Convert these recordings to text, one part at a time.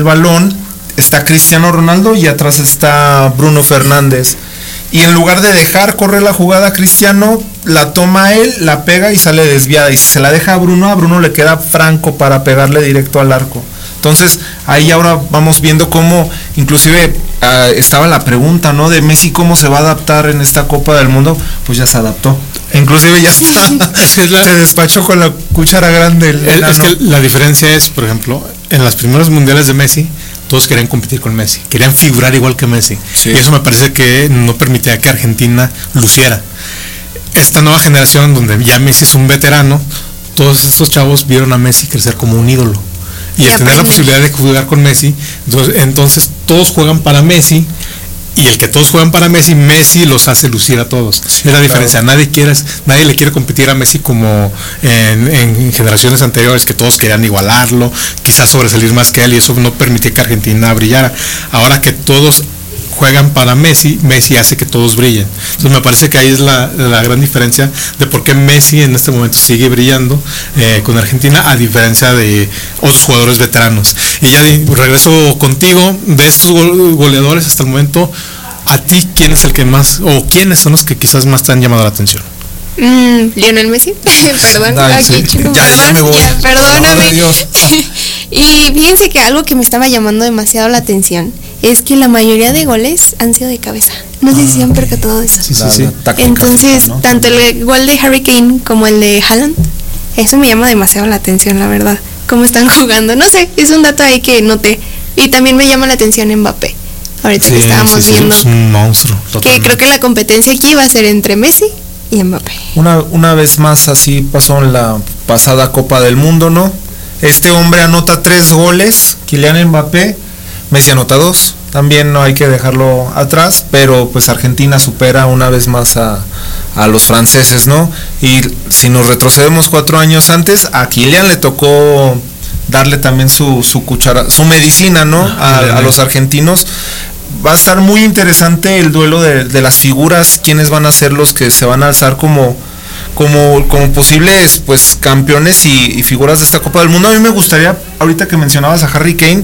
el balón, está Cristiano Ronaldo y atrás está Bruno Fernández. Y en lugar de dejar correr la jugada a Cristiano, la toma él, la pega y sale desviada. Y si se la deja a Bruno le queda franco para pegarle directo al arco. Entonces, ahí ahora vamos viendo cómo, inclusive estaba la pregunta, ¿no? De Messi, ¿cómo se va a adaptar en esta Copa del Mundo? Pues ya se adaptó. Inclusive ya está, se despachó con la cuchara grande. Es que la diferencia es, por ejemplo, en las primeros mundiales de Messi, todos querían competir con Messi, querían figurar igual que Messi. Sí. Y eso me parece que no permitía que Argentina luciera. Esta nueva generación, donde ya Messi es un veterano, todos estos chavos vieron a Messi crecer como un ídolo. Y al tener la posibilidad de jugar con Messi, entonces todos juegan para Messi, y el que todos juegan para Messi, Messi los hace lucir a todos. Sí, es la diferencia. Claro. Nadie le quiere competir a Messi como en generaciones anteriores, que todos querían igualarlo, quizás sobresalir más que él, y eso no permitía que Argentina brillara. Ahora que todos juegan para Messi, Messi hace que todos brillen. Entonces me parece que ahí es la gran diferencia de por qué Messi en este momento sigue brillando con Argentina, a diferencia de otros jugadores veteranos. Y ya regreso contigo, de estos goleadores hasta el momento, ¿a ti quién es el que más, o quiénes son los que quizás más te han llamado la atención? Lionel Messi, perdón, aquí sí. Ya me voy. Perdóname. Y fíjense que algo que me estaba llamando demasiado la atención es que la mayoría de goles han sido de cabeza. No sé si se han percatado de eso. Sí. Entonces, ¿no? Tanto el gol de Harry Kane como el de Haaland, eso me llama demasiado la atención, la verdad. Cómo están jugando. No sé, es un dato ahí que noté. Y también me llama la atención Mbappé. Ahorita que estábamos viendo. Es un monstruo. Que creo que la competencia aquí va a ser entre Messi y Mbappé. Una vez más, así pasó en la pasada Copa del Mundo, ¿no? Este hombre anota 3 goles, Kylian Mbappé. Messi anota 2, también no hay que dejarlo atrás, pero pues Argentina supera una vez más a los franceses, ¿no? Y si nos retrocedemos 4 años antes, a Kylian le tocó darle también su cuchara, su medicina, ¿no? A los argentinos. Va a estar muy interesante el duelo de las figuras, quiénes van a ser los que se van a alzar como posibles pues campeones y figuras de esta Copa del Mundo. A mí me gustaría, ahorita que mencionabas a Harry Kane,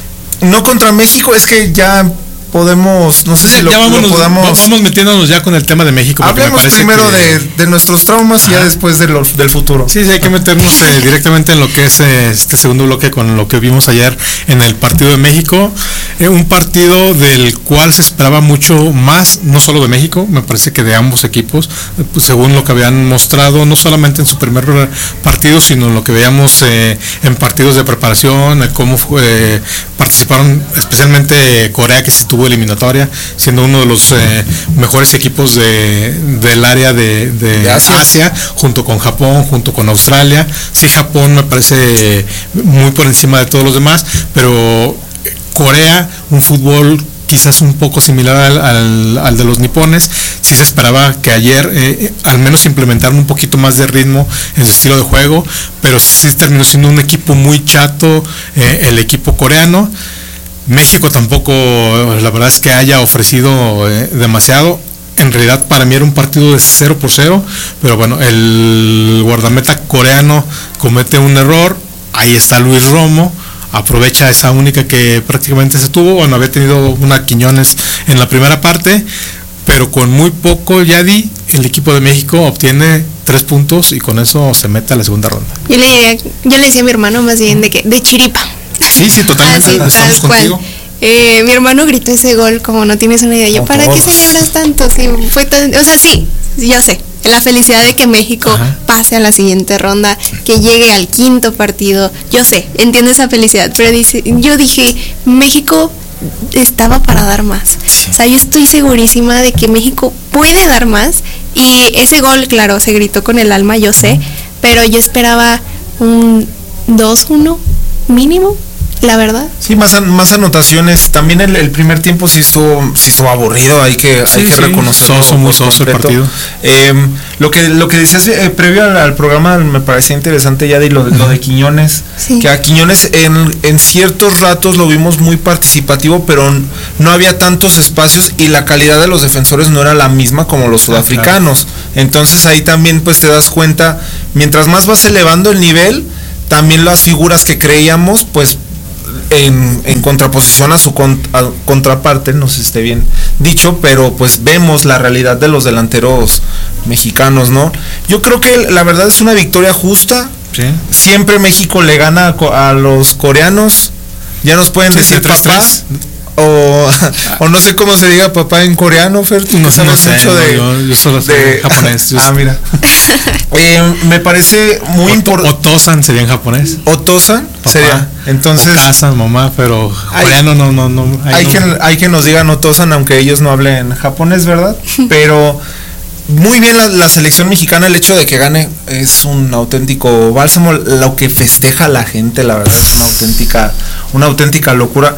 no contra México, es que ya podemos, no sé si lo podamos. Vamos metiéndonos ya con el tema de México. Hablemos primero de nuestros traumas y ya después del futuro. Sí, hay que meternos directamente en lo que es este segundo bloque con lo que vimos ayer en el partido de México. Un partido del cual se esperaba mucho más, no solo de México, me parece que de ambos equipos, pues, según lo que habían mostrado, no solamente en su primer partido, sino en lo que veíamos en partidos de preparación, cómo participaron especialmente Corea, que se tuvo eliminatoria, siendo uno de los mejores equipos del área de Asia, junto con Japón, junto con Australia. Sí, Japón me parece muy por encima de todos los demás, pero Corea, un fútbol quizás un poco similar al de los nipones. Sí se esperaba que ayer al menos implementaran un poquito más de ritmo en su estilo de juego, pero sí terminó siendo un equipo muy chato, el equipo coreano. México tampoco, la verdad es que haya ofrecido demasiado. En realidad para mí era un partido de 0-0, pero bueno, el guardameta coreano comete un error. Ahí está Luis Romo, aprovecha esa única que prácticamente se tuvo. Bueno, había tenido una Quiñones en la primera parte, pero con muy poco, Yadi, el equipo de México obtiene 3 puntos y con eso se mete a la segunda ronda. Yo le decía a mi hermano más bien de chiripa. Sí, totalmente. Estamos contigo. Mi hermano gritó ese gol como no tienes una idea. Yo, ¿para qué celebras tanto? Sí, fue tan, o sea, sí, yo sé. La felicidad de que México pase a la siguiente ronda, que llegue al 5.º partido. Yo sé, entiendo esa felicidad, pero yo dije, México estaba para dar más. O sea, yo estoy segurísima de que México puede dar más. Y ese gol, claro, se gritó con el alma, yo sé, pero yo esperaba un 2-1 mínimo, la verdad. Sí, más anotaciones. También el primer tiempo sí estuvo aburrido, hay que reconocerlo. Muy soso el partido. Lo que decías previo al programa me parecía interesante ya de lo de Quiñones, que a Quiñones en ciertos ratos lo vimos muy participativo, pero no había tantos espacios y la calidad de los defensores no era la misma como los sudafricanos. Claro. Entonces ahí también pues te das cuenta, mientras más vas elevando el nivel, también las figuras que creíamos pues en contraposición a su contraparte, no sé si esté bien dicho, pero pues vemos la realidad de los delanteros mexicanos, ¿no? Yo creo que la verdad es una victoria justa. Sí. Siempre México le gana a los coreanos. Ya nos pueden decir papá. O no sé cómo se diga papá en coreano, Fer. Tú no sabes mucho yo solo sé japonés. Mira. Me parece muy importante. Otosan sería en japonés. Otosan sería. Entonces. Otasan, mamá, pero coreano no. Hay que nos digan Otosan, aunque ellos no hablen japonés, ¿verdad? Pero muy bien la selección mexicana. El hecho de que gane es un auténtico bálsamo. Lo que festeja la gente, la verdad, es una auténtica locura.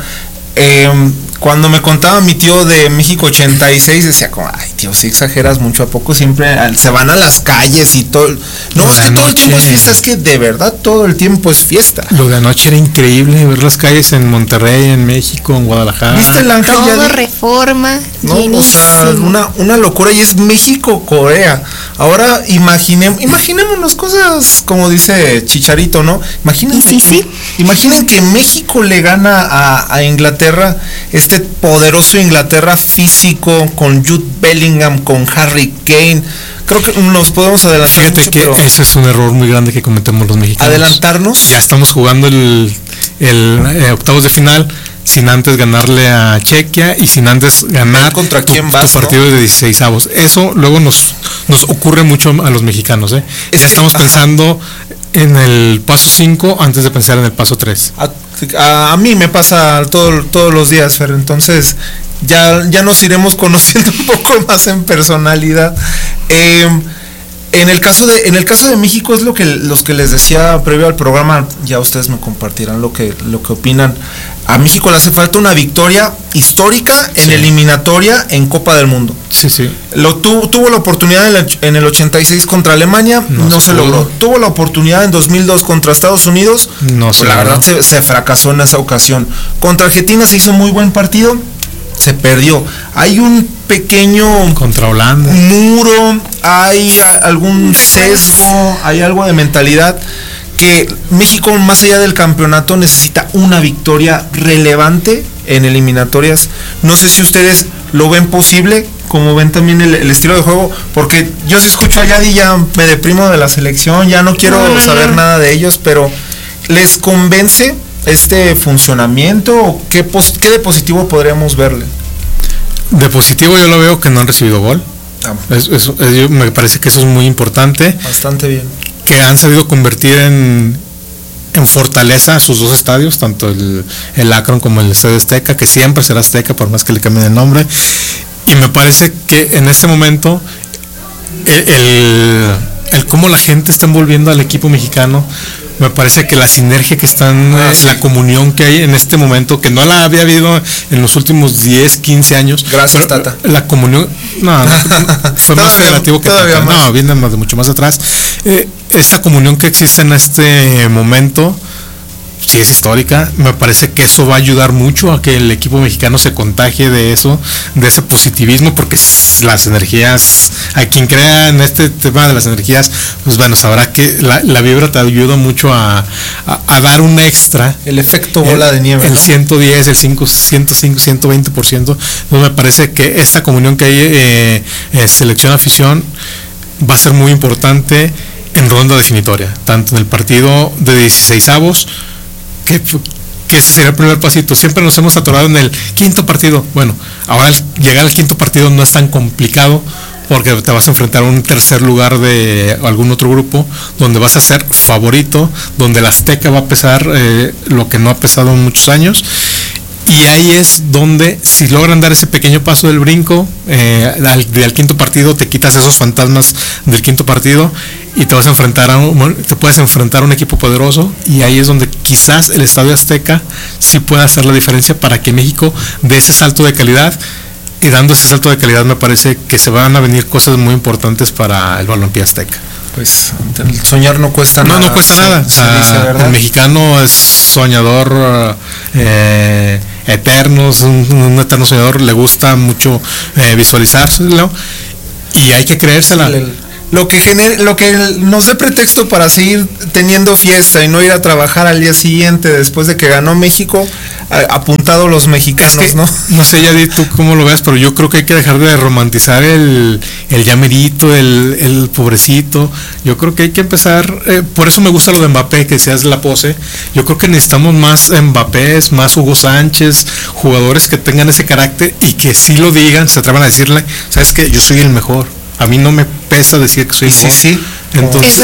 Cuando me contaba mi tío de México 86, decía como, ay tío, si exageras mucho, ¿a poco siempre se van a las calles y todo? No, es que todo el tiempo es fiesta, es que de verdad todo el tiempo es fiesta. Lo de anoche era increíble, ver las calles en Monterrey, en México, en Guadalajara. ¿Viste el Ángel? Todo Reforma, no, o sea, una locura, y es México-Corea. Ahora imaginémonos cosas como dice Chicharito, ¿no? Imaginen que México le gana a Inglaterra, este poderoso Inglaterra físico, con Jude Bellingham, con Harry Kane. Creo que nos podemos adelantar. Fíjate mucho, que ese es un error muy grande que cometemos los mexicanos. Adelantarnos. Ya estamos jugando el octavos de final sin antes ganarle a Chequia y sin antes ganar contra quién vas, tu partido, ¿no? De 16avos. Eso luego nos ocurre mucho a los mexicanos, ¿eh? Ya estamos pensando en el paso 5 antes de pensar en el paso 3. A mí me pasa todos los días, Fer, entonces ya nos iremos conociendo un poco más en personalidad. En el caso de México es los que les decía previo al programa, ya ustedes me compartirán lo que opinan. A México le hace falta una victoria histórica en eliminatoria en Copa del Mundo. Sí. Tuvo la oportunidad en el 86 contra Alemania, no se logró. Tuvo la oportunidad en 2002 contra Estados Unidos, la verdad se fracasó en esa ocasión. Contra Argentina se hizo muy buen partido, se perdió. Hay un pequeño contra Holanda muro, hay algún sesgo, hay algo de mentalidad que México, más allá del campeonato, necesita una victoria relevante en eliminatorias. No sé si ustedes lo ven posible, como ven también el estilo de juego, porque yo si escucho a Yadi ya me deprimo de la selección, ya no quiero saber nada de ellos, pero ¿les convence este funcionamiento o qué de positivo podríamos verle? De positivo yo lo veo que no han recibido gol. Me parece que eso es muy importante. Bastante bien. Que han sabido convertir en fortaleza sus dos estadios, tanto el Akron como el Estadio Azteca, que siempre será Azteca por más que le cambien el nombre. Y me parece que en este momento el cómo la gente está envolviendo al equipo mexicano, me parece que la sinergia que están, la comunión que hay en este momento, que no la había habido en los últimos 10, 15 años. Gracias, Tata. La comunión, fue más federativo que Tata. No, viene de mucho más atrás. Esta comunión que existe en este momento, sí es histórica. Me parece que eso va a ayudar mucho a que el equipo mexicano se contagie de eso, de ese positivismo, porque las energías, a quien crea en este tema de las energías, pues bueno, sabrá que la vibra te ayuda mucho a dar un extra. El efecto bola de nieve. El ¿no? 110, el 105, 120%. Entonces me parece que esta comunión que hay selección afición va a ser muy importante en ronda definitoria, tanto en el partido de 16avos, que ese sería el primer pasito. Siempre nos hemos atorado en el quinto partido. Bueno, ahora llegar al quinto partido no es tan complicado, porque te vas a enfrentar a un tercer lugar de algún otro grupo, donde vas a ser favorito, donde el Azteca va a pesar lo que no ha pesado en muchos años. Y ahí es donde, si logran dar ese pequeño paso del brinco, al quinto partido, te quitas esos fantasmas del quinto partido y te vas a enfrentar te puedes enfrentar a un equipo poderoso, y ahí es donde quizás el Estadio Azteca sí pueda hacer la diferencia para que México dé ese salto de calidad. Y dando ese salto de calidad, me parece que se van a venir cosas muy importantes para el balompié azteca. Pues soñar no cuesta nada. No cuesta nada. Dice, el mexicano es soñador eterno, es un eterno soñador, le gusta mucho visualizárselo, y hay que creérsela. lo que nos dé pretexto para seguir teniendo fiesta y no ir a trabajar al día siguiente después de que ganó México, apuntado los mexicanos, es que, ¿no? No sé, Yadi, tú cómo lo ves, pero yo creo que hay que dejar de romantizar el llamerito, el pobrecito. Yo creo que hay que empezar, por eso me gusta lo de Mbappé, que seas la pose. Yo creo que necesitamos más Mbappés, más Hugo Sánchez, jugadores que tengan ese carácter y que sí lo digan, se atrevan a decirle, sabes que yo soy el mejor. A mí no me pesa decir que soy el mejor. Sí. Entonces,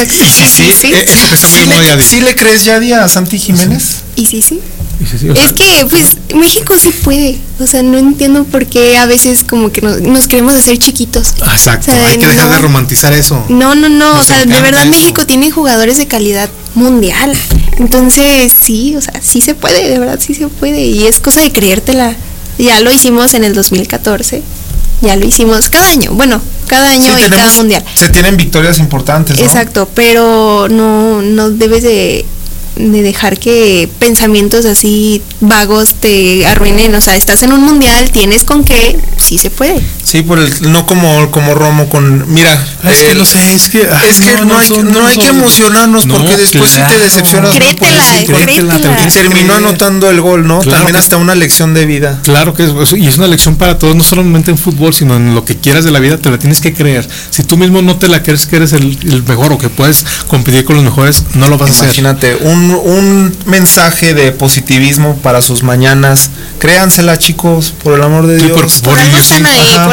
¿Sí le crees, Yadi, a Santi Jiménez? Y sí. O sea, es que pues México sí puede, o sea, no entiendo por qué a veces como que nos queremos hacer chiquitos. Exacto, o sea, hay que dejar de romantizar eso. No, o sea, de verdad eso. México tiene jugadores de calidad mundial, entonces sí, o sea, sí se puede, de verdad sí se puede, y es cosa de creértela. Ya lo hicimos en el 2014, ya lo hicimos cada año y cada mundial. Se tienen victorias importantes, ¿no? Exacto, pero no debes de dejar que pensamientos así vagos te arruinen. O sea, estás en un mundial, tienes con qué, sí se puede. Sí, no como Romo con, mira, es que no sé, es que no hay que emocionarnos, porque después si te decepcionas, créetela. Terminó anotando el gol, ¿no? Claro, también hasta una lección de vida. Claro que y es una lección para todos, no solamente en fútbol, sino en lo que quieras de la vida, te la tienes que creer. Si tú mismo no te la crees que eres el mejor o que puedes competir con los mejores, no lo vas a hacer. Imagínate, un mensaje de positivismo para sus mañanas. Créansela, chicos, por el amor de Dios. Por algo están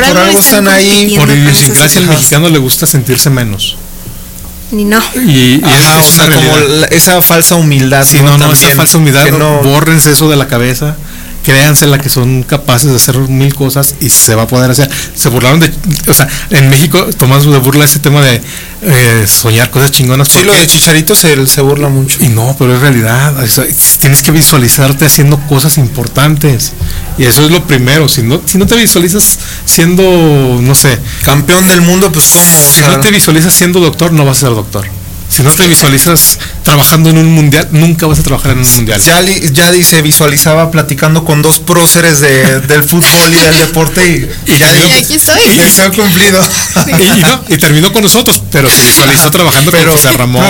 ahí. Por idiosincrasia al mexicano le gusta sentirse menos. Ni no. Y o sea, como esa falsa humildad. Sí, no, esa falsa humildad, bórrense eso de la cabeza. Créansela que son capaces de hacer 1000 cosas y se va a poder hacer. Se burlaron o sea, en México tomamos de burla ese tema de soñar cosas chingonas. Sí, lo de Chicharito se burla mucho. Y no, pero es realidad. O sea, tienes que visualizarte haciendo cosas importantes. Y eso es lo primero. Si no te visualizas siendo, no sé, campeón del mundo, pues ¿cómo? Si no te visualizas siendo doctor, no vas a ser doctor. Si no te visualizas trabajando en un mundial, nunca vas a trabajar en un mundial. Ya se visualizaba platicando con 2 próceres del fútbol y del deporte y aquí estoy. Se ha cumplido. Y terminó con nosotros, pero se visualizó trabajando con José Ramón.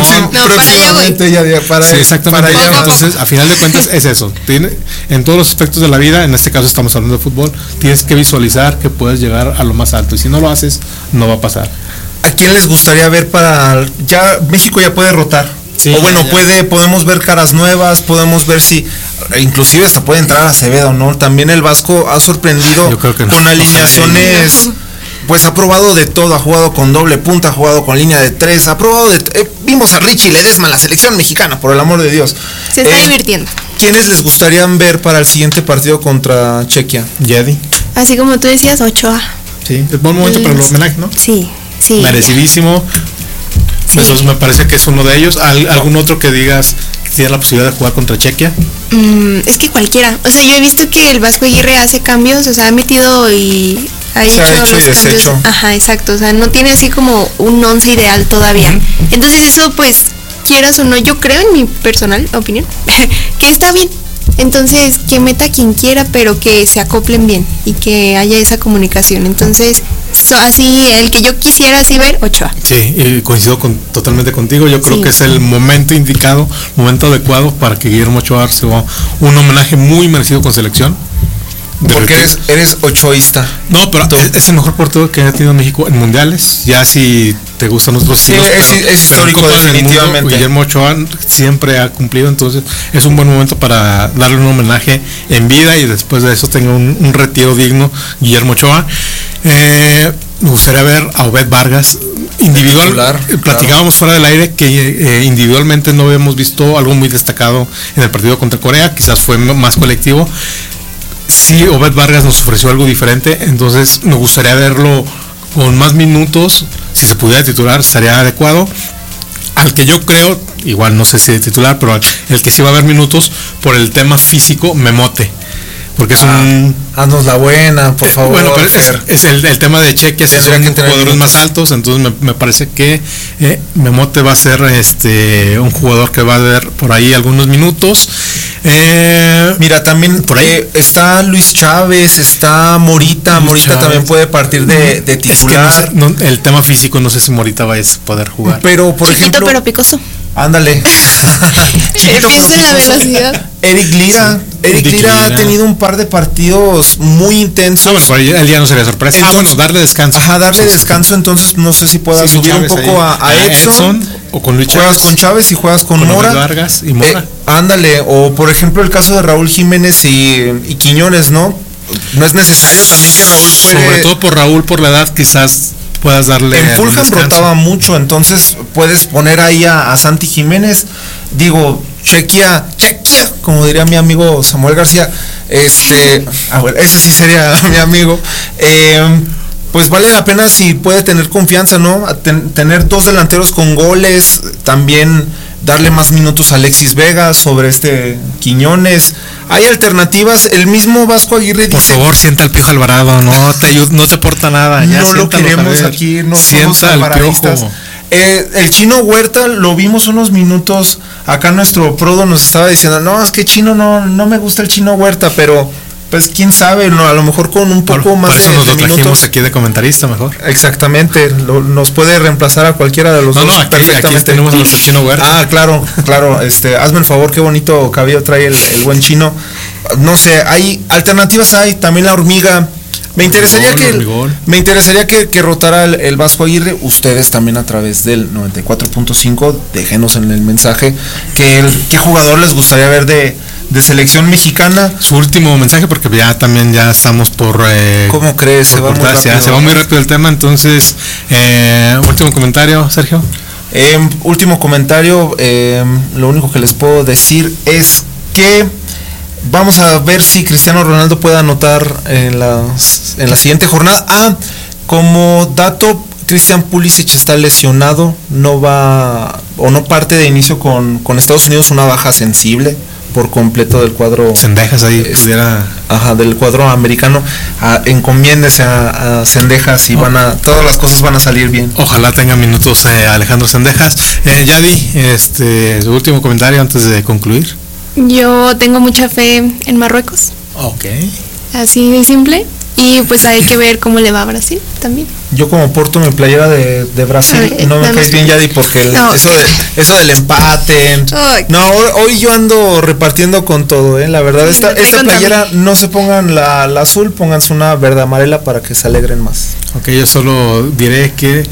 Para sí, exactamente. Entonces, a final de cuentas es eso. En todos los aspectos de la vida, en este caso estamos hablando de fútbol, tienes que visualizar que puedes llegar a lo más alto. Y si no lo haces, no va a pasar. ¿A quién les gustaría ver ya México ya puede rotar? Sí, o bueno, podemos ver caras nuevas, podemos ver si inclusive hasta puede entrar Acevedo, ¿no? También el Vasco ha sorprendido con alineaciones, pues ha probado de todo, ha jugado con doble punta, ha jugado con línea de 3, ha probado vimos a Richie Ledesma en la selección mexicana, por el amor de Dios. Se está divirtiendo. ¿Quiénes les gustaría ver para el siguiente partido contra Chequia? Yadi. Así como tú decías, Ochoa. Sí, es buen momento para el homenaje, ¿no? Sí. Merecidísimo. Sí. Eso me parece que es uno de ellos. ¿Algún otro que digas que tiene la posibilidad de jugar contra Chequia? Es que cualquiera. O sea, yo he visto que el Vasco Aguirre hace cambios, o sea, ha metido y ha hecho los cambios. Ajá, exacto. O sea, no tiene así como un 11 ideal todavía. Entonces eso, pues, quieras o no, yo creo en mi personal opinión que está bien. Entonces, que meta quien quiera, pero que se acoplen bien y que haya esa comunicación. Entonces, así, el que yo quisiera así ver, Ochoa. Sí, y coincido totalmente contigo. Yo creo que es el momento indicado, momento adecuado para que Guillermo Ochoa reciba un homenaje muy merecido con selección. Porque eres ochoísta. No, pero es el mejor portero que ha tenido México en mundiales. Ya si te gustan otros estilos, es histórico definitivamente. Mundo, Guillermo Ochoa siempre ha cumplido, entonces es un buen momento para darle un homenaje en vida y después de eso tenga un retiro digno Guillermo Ochoa. Me gustaría ver a Obed Vargas individual. Platicábamos fuera del aire que individualmente no habíamos visto algo muy destacado en el partido contra Corea, quizás fue más colectivo. Sí, Obed Vargas nos ofreció algo diferente, entonces me gustaría verlo con más minutos. Si se pudiera titular, estaría adecuado. Al que yo creo, igual no sé si de titular, pero el que sí va a haber minutos por el tema físico, Memote. porque es un... Haznos la buena, por favor. Bueno, pero es el tema de Chequia, si son jugadores más altos, entonces me parece que Memote va a ser un jugador que va a ver por ahí algunos minutos. Mira, también por ahí está Luis Chávez, está Morita. Morita Chávez también puede partir de titular. Es que el tema físico, no sé si Morita va a poder jugar. Pero, por Chiquito, ejemplo, pero picoso. Ándale. Piensa en la velocidad. Eric Lira. Sí. Eric Lira ha tenido un par de partidos muy intensos. Bueno, pero él ya no sería sorpresa. Entonces, darle descanso. Ajá, darle descanso. Entonces, no sé si pueda subir Chávez un poco a Edson. O con Luis Chávez. Juegas con Chávez y juegas con Mora. Vargas y Mora. Ándale. O, por ejemplo, el caso de Raúl Jiménez y Quiñones, ¿no? No es necesario también que Raúl juegue. Sobre todo por Raúl, por la edad, quizás puedas darle. En Fulham rotaba mucho, entonces puedes poner ahí a Santi Jiménez, digo, Chequia, como diría mi amigo Samuel García, bueno, ese sí sería mi amigo, pues vale la pena si puede tener confianza, ¿no? Tener dos delanteros con goles, también darle más minutos a Alexis Vega sobre Quiñones. Hay alternativas, el mismo Vasco Aguirre dice... Por favor, sienta al Piojo Alvarado, no te aporta nada. Ya no lo queremos aquí, no somos alvaradistas. El Chino Huerta lo vimos unos minutos, acá nuestro Prodo nos estaba diciendo, no, es que Chino no me gusta el Chino Huerta, pero... Pues quién sabe, no, a lo mejor con un poco más de minutos. Por eso nos lo trajimos aquí de comentarista mejor. Exactamente, nos puede reemplazar a cualquiera de los dos. No, aquí tenemos a nuestro Chino Huerta. Ah, claro, hazme el favor, qué bonito cabello trae el buen Chino. No sé, hay alternativas, también la Hormiga. Me interesaría que rotara el Vasco Aguirre. Ustedes también a través del 94.5, déjenos en el mensaje qué jugador les gustaría ver de selección mexicana. Su último mensaje, porque ya estamos por... ¿Cómo crees? Se va muy rápido. Se va muy rápido el tema, entonces, último comentario, Sergio. Último comentario, lo único que les puedo decir es que vamos a ver si Cristiano Ronaldo puede anotar en la siguiente jornada. Como dato, Christian Pulisic está lesionado, no va o no parte de inicio con Estados Unidos, una baja sensible por completo del cuadro. Cendejas ahí pudiera. Del cuadro americano. Encomiéndese a Cendejas y todas las cosas van a salir bien. Ojalá tenga minutos Alejandro Cendejas. Yadi, su último comentario antes de concluir. Yo tengo mucha fe en Marruecos. Ok. Así de simple. Y pues hay que ver cómo le va a Brasil también. Yo como porto mi playera de Brasil, no me caes bien, Yadi, porque eso del empate. No, hoy yo ando repartiendo con todo, la verdad. Esta playera, no se pongan la azul, pónganse una verde amarela para que se alegren más. Ok, yo solo diré que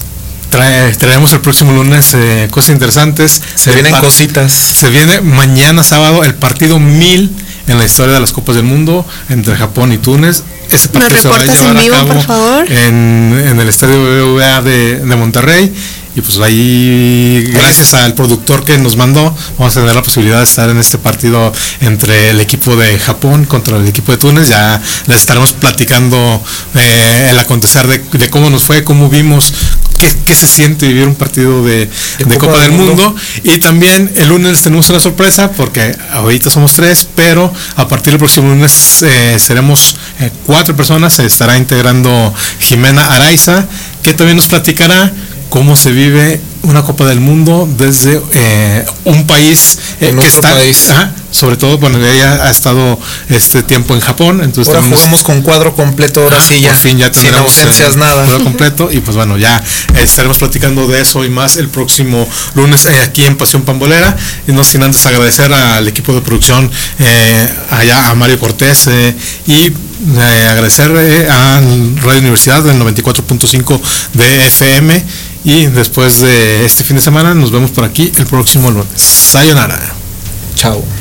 traemos el próximo lunes cosas interesantes. Se vienen cositas. Se viene mañana sábado el partido 1000 en la historia de las Copas del Mundo entre Japón y Túnez. Ese partido se va a llevar a cabo en el estadio BBVA de Monterrey. Y pues ahí, gracias al productor que nos mandó, vamos a tener la posibilidad de estar en este partido entre el equipo de Japón contra el equipo de Túnez. Ya les estaremos platicando el acontecer de cómo nos fue, cómo vimos, qué se siente vivir un partido de Copa del Mundo. Y también el lunes tenemos una sorpresa, porque ahorita somos 3, pero a partir del próximo lunes seremos 4 personas. Se estará integrando Jimena Araiza, que también nos platicará cómo se vive una Copa del Mundo desde un país que está país. Sobre todo, bueno, ella ha estado este tiempo en Japón, entonces ahora jugamos con cuadro completo, ahora sí ya, por fin ya sin ausencias nada, cuadro completo. Y pues bueno, ya estaremos platicando de eso y más el próximo lunes aquí en Pasión Pambolera. Y no sin antes agradecer al equipo de producción, allá a Mario Cortés, y agradecer a Radio Universidad del 94.5 de FM. Y después de este fin de semana nos vemos por aquí el próximo lunes. Sayonara. Chao.